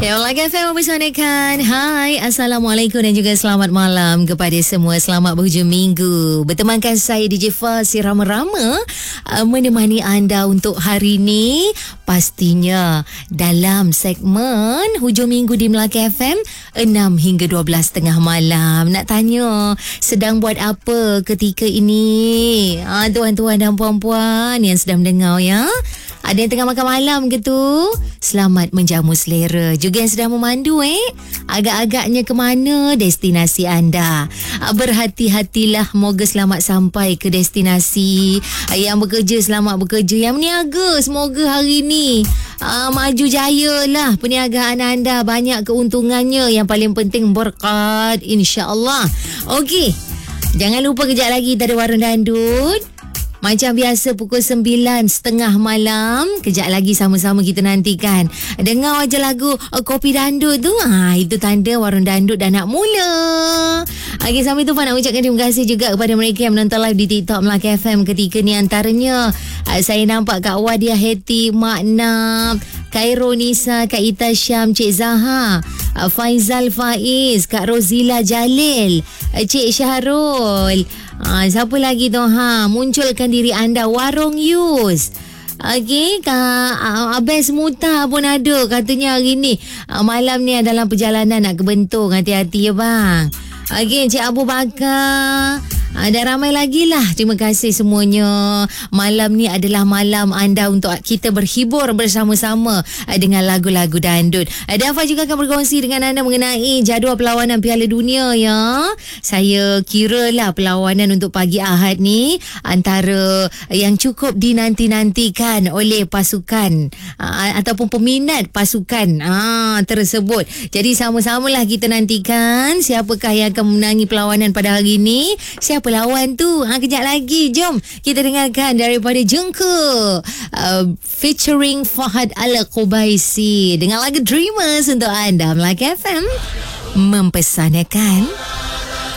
Ya, Melaka FM mempersanakan. Hai, Assalamualaikum dan juga selamat malam kepada semua. Selamat berhujung minggu. Bertemankan saya DJ Fas si Rama-Rama menemani anda untuk hari ini. Pastinya dalam segmen hujung minggu di Melaka FM 6 hingga 12 tengah malam. Nak tanya, sedang buat apa ketika ini? Tuan-tuan dan puan-puan yang sedang mendengar ya. Ada yang tengah makan malam ke tu? Selamat menjamu selera. Juga yang sedang memandu agak-agaknya ke mana destinasi anda? Berhati-hatilah, moga selamat sampai ke destinasi. Yang bekerja selamat bekerja. Yang meniaga semoga hari ni maju jaya lah perniagaan anda. Banyak keuntungannya. Yang paling penting berkat, insya-Allah. Okey. Jangan lupa kejap lagi kita ada Warung Dandut. Macam biasa pukul 9.30 malam. Kejap lagi sama-sama kita nantikan. Dengar aja lagu Kopi Dandut tu. Itu tanda Warung Dandut dah nak mula. Okay, sambil tu Fan nak ucapkan terima kasih juga kepada mereka yang menonton live di TikTok Melaka FM ketika ni. Antaranya saya nampak Kak Wadia Heti, Mak Nap, Khairul Nisa, Kak Ita Syam, Cik Zaha, Faizal Faiz, Kak Rozila Jalil, Cik Syahrul. Siapa lagi tu? Munculkan diri anda. Warung Yus. Okey, Kak Abes Muta pun ada katanya hari ni. Malam ni dalam perjalanan nak ke Bentong. Hati-hati ya bang. Okey, Cik Abu Bakar. Dan ramai lagi lah. Terima kasih semuanya. Malam ni adalah malam anda untuk kita berhibur bersama-sama dengan lagu-lagu dandut. Dan Fah juga akan berkongsi dengan anda mengenai jadual perlawanan Piala Dunia ya. Saya kira lah perlawanan untuk pagi Ahad ni antara yang cukup dinanti-nantikan oleh pasukan ataupun peminat pasukan tersebut. Jadi sama-samalah kita nantikan siapakah yang akan memenangi perlawanan pada hari ini. Siapa lawan tu? Kejap lagi. Jom kita dengarkan daripada Jengka featuring Fahad Al-Qubaisi dengan lagu Dreamers untuk anda. Melaka FM mempersanakan.